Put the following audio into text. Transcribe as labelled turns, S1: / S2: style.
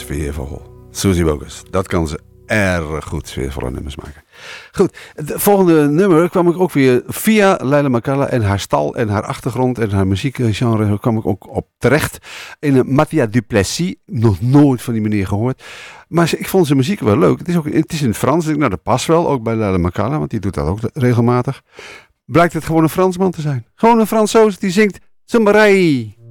S1: sfeervol. Susie Bogus, dat kan ze erg goed sfeervolle nummers maken. Goed, het volgende nummer kwam ik ook weer via Leila Makalla en haar stal en haar achtergrond en haar muziekgenre kwam ik ook op terecht. In Mattia Duplessis, nog nooit van die meneer gehoord. Maar ik vond zijn muziek wel leuk. Het is in het Frans, nou dat past wel, ook bij Leila Makalla, want die doet dat ook regelmatig. Blijkt het gewoon een Fransman te zijn. Gewoon een Fransoos die zingt Zumbarei.